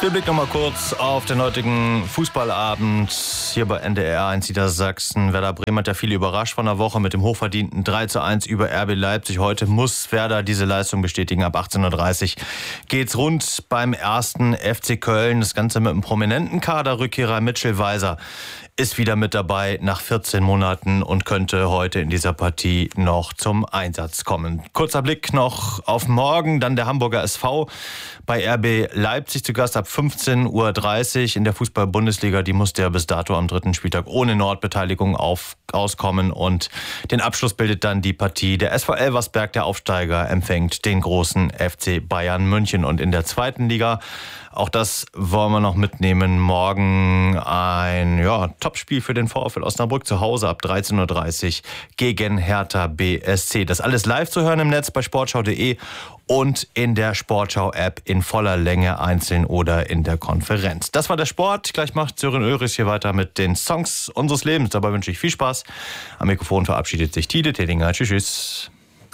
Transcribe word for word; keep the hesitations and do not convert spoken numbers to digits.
Wir blicken noch mal kurz auf den heutigen Fußballabend hier bei N D R eins Niedersachsen. Werder Bremen hat ja viele überrascht von der Woche mit dem hochverdienten drei zu eins über R B Leipzig. Heute muss Werder diese Leistung bestätigen. Ab achtzehn Uhr dreißig geht's rund beim ersten F C Köln. Das Ganze mit einem prominenten Kaderrückkehrer. Mitchell Weiser ist wieder mit dabei nach vierzehn Monaten und könnte heute in dieser Partie noch zum Einsatz kommen. Kurzer Blick noch auf morgen, dann der Hamburger S V bei R B Leipzig zu Gast ab fünfzehn Uhr dreißig in der Fußball-Bundesliga. Die musste ja bis dato am dritten Spieltag ohne Nordbeteiligung auf, auskommen und den Abschluss bildet dann die Partie. Der S V Elversberg, der Aufsteiger, empfängt den großen F C Bayern München. Und in der zweiten Liga, auch das wollen wir noch mitnehmen, morgen ein ja, Topspiel für den VfL Osnabrück zu Hause ab dreizehn Uhr dreißig gegen Hertha B S C. Das alles live zu hören im Netz bei sportschau punkt de und in der Sportschau-App in voller Länge einzeln oder in der Konferenz. Das war der Sport. Gleich macht Sören Ulrich hier weiter mit den Songs unseres Lebens. Dabei wünsche ich viel Spaß. Am Mikrofon verabschiedet sich Tide Teddinger. Tschüss, tschüss.